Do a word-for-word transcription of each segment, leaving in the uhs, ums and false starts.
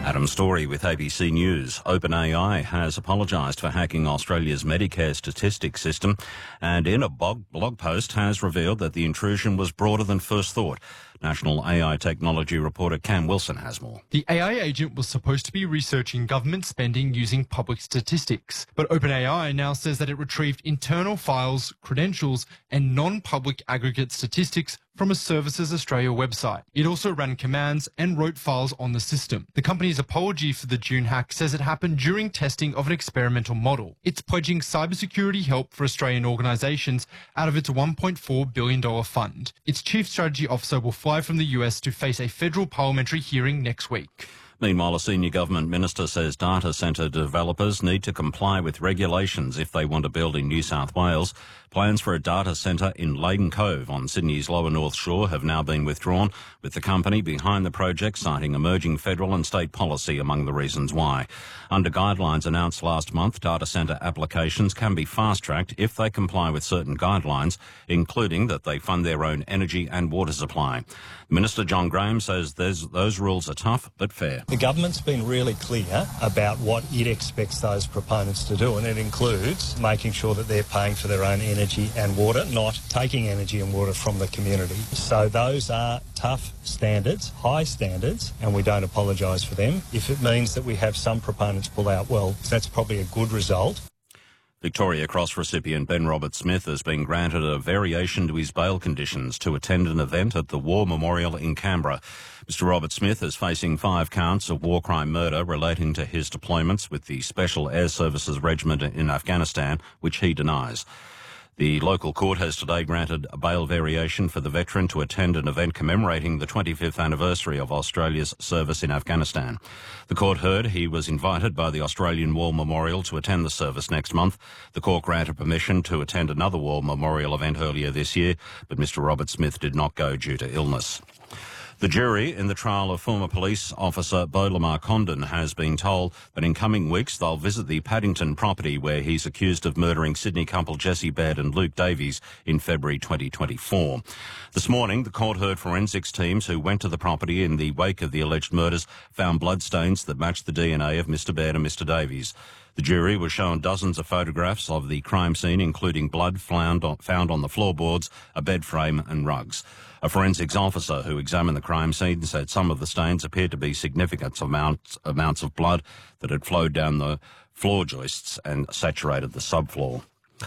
Adam Story with A B C News. OpenAI has apologised for hacking Australia's Medicare statistics system and in a blog post has revealed that the intrusion was broader than first thought. National A I technology reporter Cam Wilson has more. The A I agent was supposed to be researching government spending using public statistics, but OpenAI now says that it retrieved internal files, credentials and non-public aggregate statistics from a Services Australia website. It also ran commands and wrote files on the system. The company's apology for the June hack says it happened during testing of an experimental model. It's pledging cybersecurity help for Australian organisations out of its one point four billion dollars fund. Its chief strategy officer will fly from the U S to face a federal parliamentary hearing next week. Meanwhile, a senior government minister says data centre developers need to comply with regulations if they want to build in New South Wales. Plans for a data centre in Leyden Cove on Sydney's lower North Shore have now been withdrawn, with the company behind the project citing emerging federal and state policy among the reasons why. Under guidelines announced last month, data centre applications can be fast-tracked if they comply with certain guidelines, including that they fund their own energy and water supply. Minister John Graham says those rules are tough but fair. The government's been really clear about what it expects those proponents to do, and it includes making sure that they're paying for their own energy and water, not taking energy and water from the community. So those are tough standards, high standards, and we don't apologise for them. If it means that we have some proponents pull out, well, that's probably a good result. Victoria Cross recipient Ben Roberts-Smith has been granted a variation to his bail conditions to attend an event at the War Memorial in Canberra. Mister Roberts-Smith is facing five counts of war crime murder relating to his deployments with the Special Air Services Regiment in Afghanistan, which he denies. The local court has today granted a bail variation for the veteran to attend an event commemorating the twenty-fifth anniversary of Australia's service in Afghanistan. The court heard he was invited by the Australian War Memorial to attend the service next month. The court granted permission to attend another War Memorial event earlier this year, but Mister Roberts-Smith did not go due to illness. The jury in the trial of former police officer Beau Lamar Condon has been told that in coming weeks they'll visit the Paddington property where he's accused of murdering Sydney couple Jessie Baird and Luke Davies in February twenty twenty-four. This morning, the court heard forensics teams who went to the property in the wake of the alleged murders found bloodstains that matched the D N A of Mister Baird and Mister Davies. The jury was shown dozens of photographs of the crime scene, including blood found on the floorboards, a bed frame and rugs. A forensics officer who examined the crime scene said some of the stains appeared to be significant amounts, amounts of blood that had flowed down the floor joists and saturated the subfloor.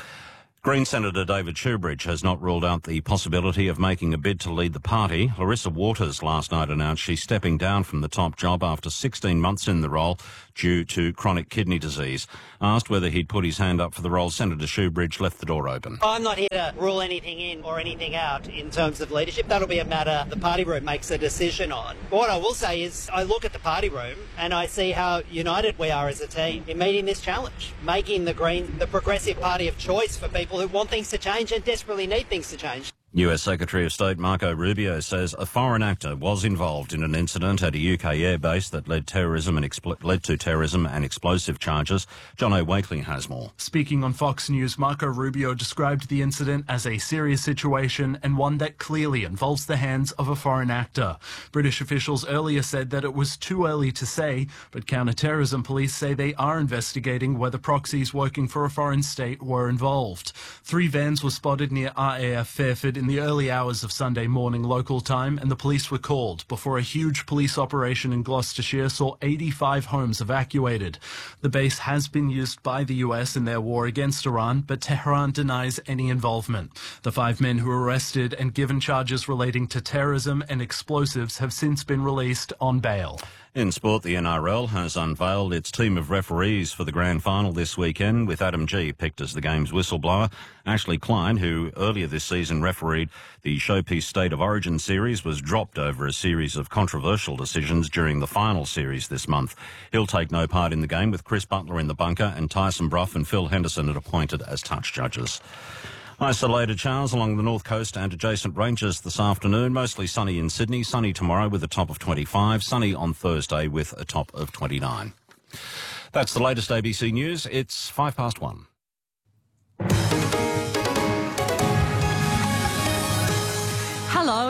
Green Senator David Shoebridge has not ruled out the possibility of making a bid to lead the party. Larissa Waters last night announced she's stepping down from the top job after sixteen months in the role due to chronic kidney disease. Asked whether he'd put his hand up for the role, Senator Shoebridge left the door open. I'm not here to rule anything in or anything out in terms of leadership. That'll be a matter the party room makes a decision on. What I will say is I look at the party room and I see how united we are as a team in meeting this challenge, making the Green the progressive party of choice for people who want things to change and desperately need things to change. U S Secretary of State Marco Rubio says a foreign actor was involved in an incident at a U K airbase that led terrorism and expl- led to terrorism and explosive charges. John O'Wakely has more. Speaking on Fox News, Marco Rubio described the incident as a serious situation and one that clearly involves the hands of a foreign actor. British officials earlier said that it was too early to say, but counter-terrorism police say they are investigating whether proxies working for a foreign state were involved. Three vans were spotted near R A F Fairford in the early hours of Sunday morning local time, and the police were called before a huge police operation in Gloucestershire saw eighty-five homes evacuated. The base has been used by the U S in their war against Iran, but Tehran denies any involvement. The five men who were arrested and given charges relating to terrorism and explosives have since been released on bail. In sport, the N R L has unveiled its team of referees for the grand final this weekend, with Adam Gee picked as the game's whistleblower. Ashley Klein, who earlier this season refereed the Showpiece State of Origin series, was dropped over a series of controversial decisions during the final series this month. He'll take no part in the game, with Chris Butler in the bunker and Tyson Brough and Phil Henderson are appointed as touch judges. Isolated showers along the north coast and adjacent ranges this afternoon. Mostly sunny in Sydney. Sunny tomorrow with a top of twenty-five. Sunny on Thursday with a top of twenty-nine. That's the latest A B C News. It's five past one. Hello.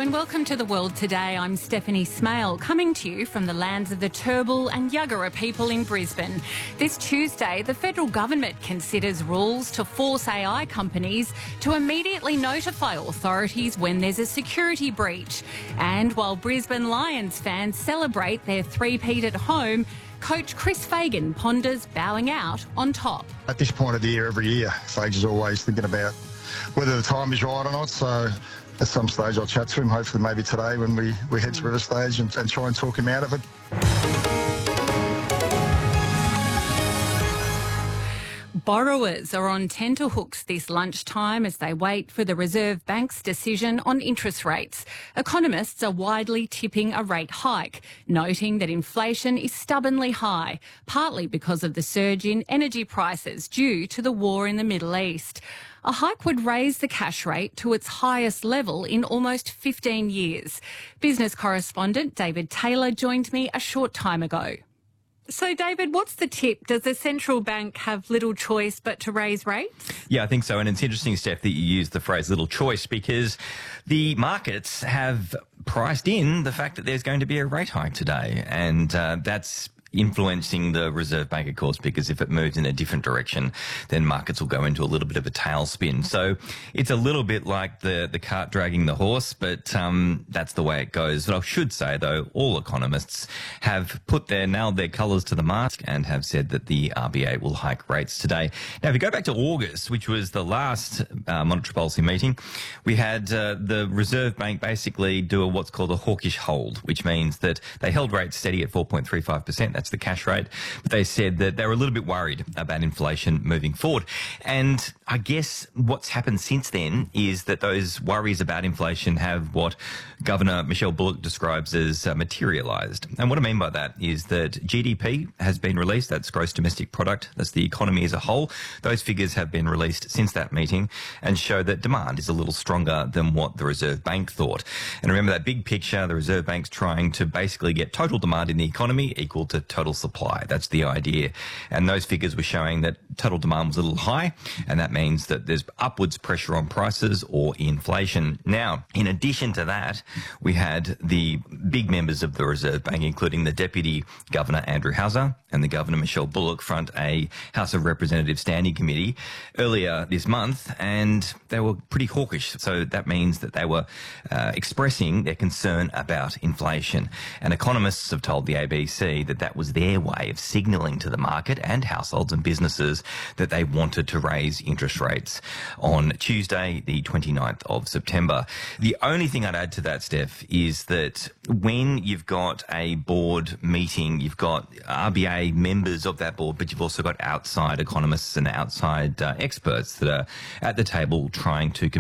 and welcome to The World Today. I'm Stephanie Smale, coming to you from the lands of the Turrbal and Yuggera people in Brisbane. This Tuesday, the federal government considers rules to force A I companies to immediately notify authorities when there's a security breach. And while Brisbane Lions fans celebrate their three-peat at home, coach Chris Fagan ponders bowing out on top. At this point of the year, every year, Fags is always thinking about whether the time is right or not. So at some stage I'll chat to him, hopefully maybe today when we, we head to River Stage and, and try and talk him out of it. Borrowers are on tenterhooks this lunchtime as they wait for the Reserve Bank's decision on interest rates. Economists are widely tipping a rate hike, noting that inflation is stubbornly high, partly because of the surge in energy prices due to the war in the Middle East. A hike would raise the cash rate to its highest level in almost fifteen years. Business correspondent David Taylor joined me a short time ago. So, David, what's the tip? Does the central bank have little choice but to raise rates? Yeah, I think so. And it's interesting, Steph, that you use the phrase little choice because the markets have priced in the fact that there's going to be a rate hike today. And uh, that's influencing the Reserve Bank, of course, because if it moves in a different direction, then markets will go into a little bit of a tailspin. So it's a little bit like the, the cart dragging the horse, but um, that's the way it goes. But I should say, though, all economists have put their nailed their colours to the mast and have said that the R B A will hike rates today. Now, if you go back to August, which was the last uh, monetary policy meeting, we had uh, the Reserve Bank basically do a, what's called a hawkish hold, which means that they held rates steady at four point three five percent. That's the cash rate. But they said that they were a little bit worried about inflation moving forward. And I guess what's happened since then is that those worries about inflation have what Governor Michelle Bullock describes as uh, materialised. And what I mean by that is that G D P has been released. That's gross domestic product. That's the economy as a whole. Those figures have been released since that meeting and show that demand is a little stronger than what the Reserve Bank thought. And remember that big picture, the Reserve Bank's trying to basically get total demand in the economy equal to total supply. That's the idea. And those figures were showing that total demand was a little high, and that means that there's upwards pressure on prices or inflation. Now, in addition to that, we had the big members of the Reserve Bank, including the Deputy Governor Andrew Hauser and the Governor Michelle Bullock, front a House of Representatives Standing Committee earlier this month, and they were pretty hawkish. So that means that they were uh, expressing their concern about inflation. And economists have told the A B C that that was their way of signalling to the market and households and businesses that they wanted to raise interest rates on Tuesday, the twenty-ninth of September. The only thing I'd add to that, Steph, is that when you've got a board meeting, you've got R B A members of that board, but you've also got outside economists and outside uh, experts that are at the table trying to